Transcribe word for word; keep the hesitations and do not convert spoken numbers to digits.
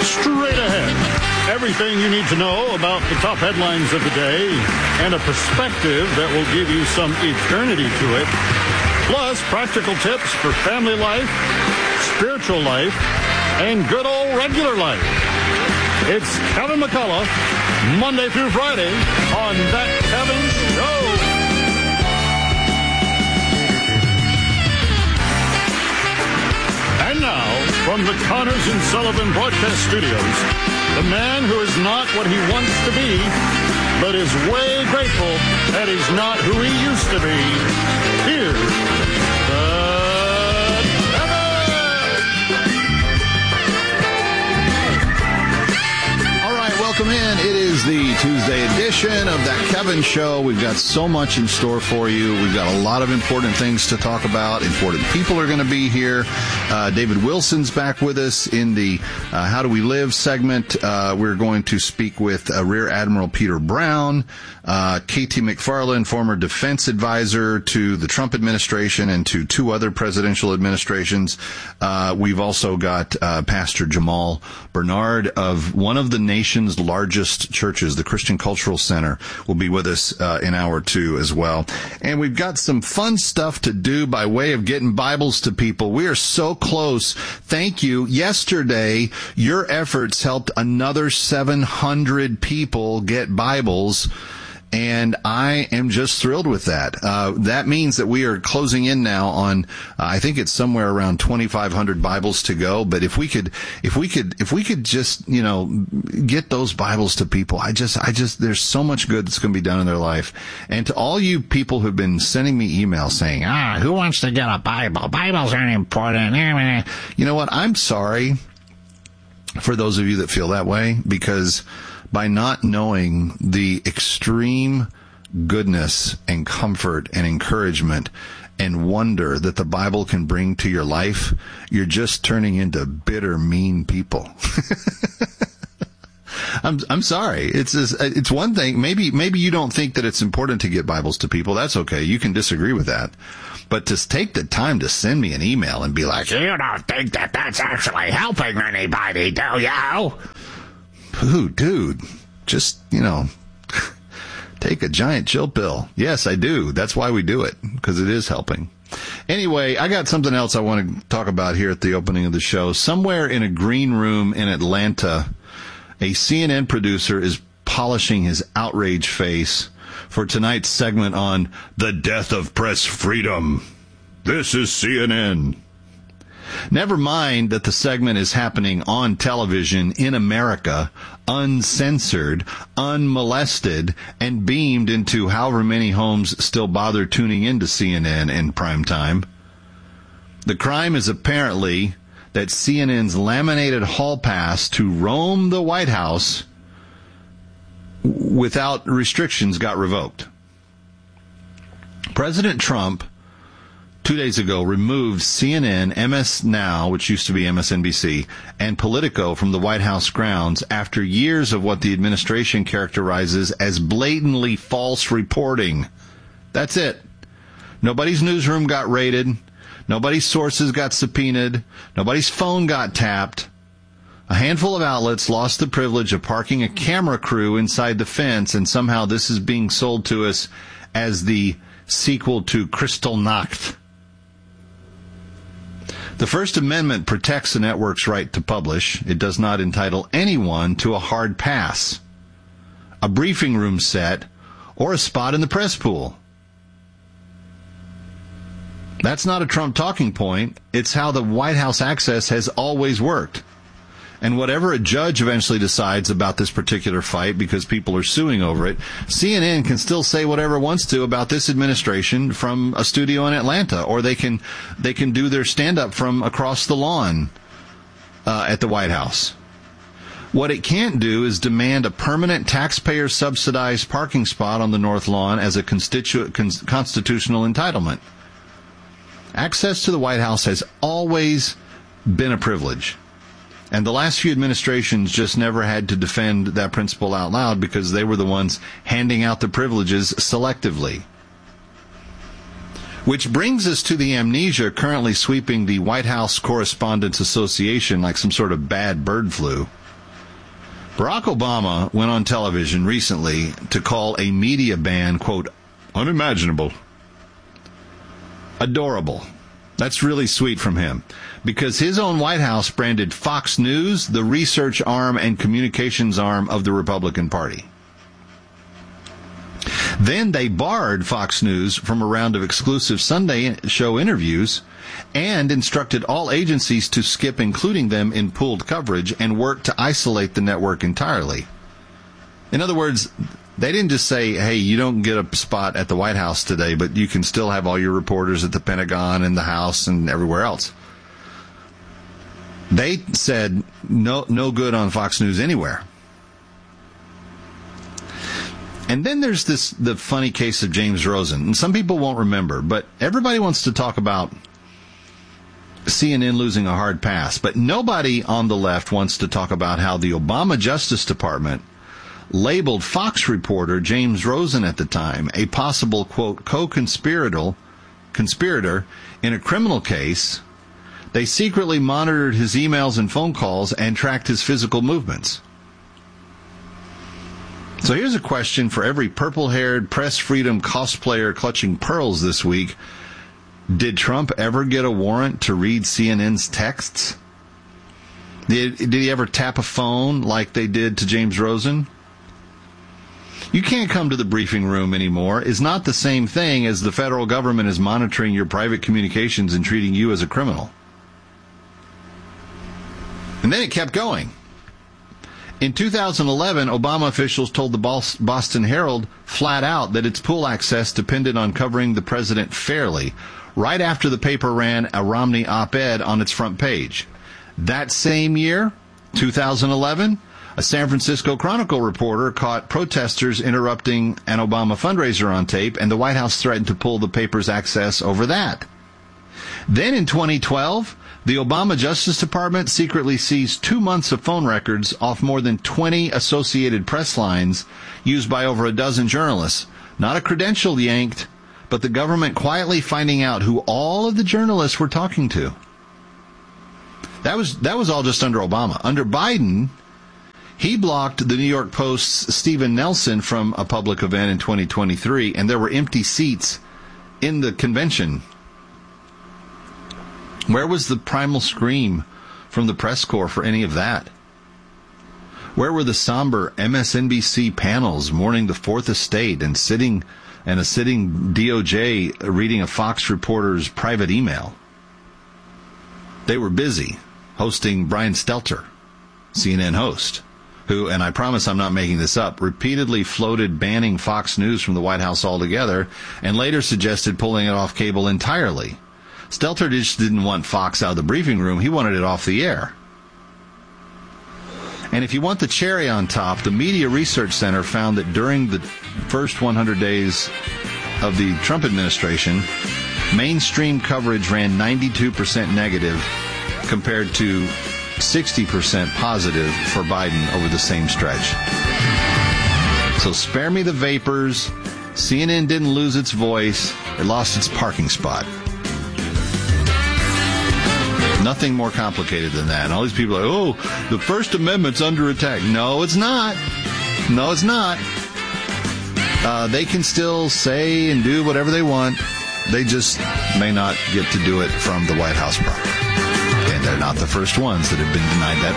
Straight ahead. Everything you need to know about the top headlines of the day and a perspective that will give you some eternity to it. Plus, practical tips for family life, spiritual life, and good old regular life. It's Kevin McCullough, Monday through Friday on That Kevin Show. And now, from the Connors and Sullivan Broadcast Studios, the man who is not what he wants to be, but is way grateful that he's not who he used to be. Here's the Kevin! All right, welcome in. It is the Tuesday edition of That Kevin Show. We've got so much in store for you. We've got a lot of important things to talk about. Important people are going to be here. Uh, David Wilson's back with us in the uh, How Do We Live segment. Uh, we're going to speak with uh, Rear Admiral Peter Brown, uh, K T McFarland, former defense advisor to the Trump administration and to two other presidential administrations. Uh, we've also got uh, Pastor Jamal Bernard of one of the nation's largest churches, the Christian Cultural Center, will be with us uh, in hour two as well. And we've got some fun stuff to do by way of getting Bibles to people. We are so close. Thank you. Yesterday, your efforts helped another seven hundred people get Bibles, and I am just thrilled with that. Uh, that means that we are closing in now on, uh, I think it's somewhere around twenty-five hundred Bibles to go. But if we could, if we could, if we could just, you know, get those Bibles to people, I just, I just, there's so much good that's going to be done in their life. And to all you people who've been sending me emails saying, ah, who wants to get a Bible? Bibles aren't important. You know what? I'm sorry for those of you that feel that way, because by not knowing the extreme goodness and comfort and encouragement and wonder that the Bible can bring to your life, you're just turning into bitter, mean people. I'm I'm sorry. It's it's one thing. Maybe maybe you don't think that it's important to get Bibles to people. That's okay. You can disagree with that. But to take the time to send me an email and be like, you don't think that that's actually helping anybody, do you? Ooh, dude, just, you know, take a giant chill pill. Yes, I do. That's why we do it, because it is helping. Anyway, I got something else I want to talk about here at the opening of the show. Somewhere in a green room in Atlanta, a C N N producer is polishing his outraged face for tonight's segment on the death of press freedom. This is C N N. Never mind that the segment is happening on television in America, uncensored, unmolested, and beamed into however many homes still bother tuning into C N N in prime time. The crime is apparently that C N N's laminated hall pass to roam the White House without restrictions got revoked. President Trump, two days ago, removed C N N, M S Now, which used to be M S N B C, and Politico from the White House grounds after years of what the administration characterizes as blatantly false reporting. That's it. Nobody's newsroom got raided. Nobody's sources got subpoenaed. Nobody's phone got tapped. A handful of outlets lost the privilege of parking a camera crew inside the fence, and somehow this is being sold to us as the sequel to Kristallnacht. The First Amendment protects the network's right to publish. It does not entitle anyone to a hard pass, a briefing room set, or a spot in the press pool. That's not a Trump talking point. It's how the White House access has always worked. And whatever a judge eventually decides about this particular fight, because people are suing over it, C N N can still say whatever it wants to about this administration from a studio in Atlanta, or they can they can do their stand-up from across the lawn uh, at the White House. What it can't do is demand a permanent taxpayer-subsidized parking spot on the North Lawn as a constitu- con- constitutional entitlement. Access to the White House has always been a privilege. And the last few administrations just never had to defend that principle out loud because they were the ones handing out the privileges selectively. Which brings us to the amnesia currently sweeping the White House Correspondents Association like some sort of bad bird flu. Barack Obama went on television recently to call a media ban, quote, unimaginable. Adorable. That's really sweet from him, because his own White House branded Fox News the research arm and communications arm of the Republican Party. Then they barred Fox News from a round of exclusive Sunday show interviews and instructed all agencies to skip including them in pooled coverage and work to isolate the network entirely. In other words, they didn't just say, hey, you don't get a spot at the White House today, but you can still have all your reporters at the Pentagon and the House and everywhere else. They said no, no good on Fox News anywhere. And then there's this the funny case of James Rosen. And some people won't remember, but everybody wants to talk about C N N losing a hard pass. But nobody on the left wants to talk about how the Obama Justice Department labeled Fox reporter James Rosen at the time a possible, quote, co-conspirator conspirator in a criminal case. They secretly monitored his emails and phone calls and tracked his physical movements. So here's a question for every purple-haired press freedom cosplayer clutching pearls this week. Did Trump ever get a warrant to read C N N's texts? Did, did he ever tap a phone like they did to James Rosen? You can't come to the briefing room anymore is not the same thing as the federal government is monitoring your private communications and treating you as a criminal. And then it kept going. In two thousand eleven, Obama officials told the Boston Herald flat out that its pool access depended on covering the president fairly, right after the paper ran a Romney op-ed on its front page. That same year, two thousand eleven, a San Francisco Chronicle reporter caught protesters interrupting an Obama fundraiser on tape, and the White House threatened to pull the paper's access over that. Then in twenty twelve, the Obama Justice Department secretly seized two months of phone records off more than twenty Associated Press lines used by over a dozen journalists. Not a credential yanked, but the government quietly finding out who all of the journalists were talking to. That was that was all just under Obama. Under Biden, he blocked the New York Post's Stephen Nelson from a public event in twenty twenty-three, and there were empty seats in the convention. Where was the primal scream from the press corps for any of that? Where were the somber M S N B C panels mourning the Fourth Estate and sitting and a sitting D O J reading a Fox reporter's private email? They were busy hosting Brian Stelter, C N N host, who, and I promise I'm not making this up, repeatedly floated banning Fox News from the White House altogether and later suggested pulling it off cable entirely. Stelter just didn't want Fox out of the briefing room. He wanted it off the air. And if you want the cherry on top, the Media Research Center found that during the first one hundred days of the Trump administration, mainstream coverage ran ninety-two percent negative compared to sixty percent positive for Biden over the same stretch. So spare me the vapors. C N N didn't lose its voice. It lost its parking spot. Nothing more complicated than that. And all these people are like, oh, the First Amendment's under attack. No, it's not. No, it's not. Uh, they can still say and do whatever they want. They just may not get to do it from the White House property. And they're not the first ones that have been denied that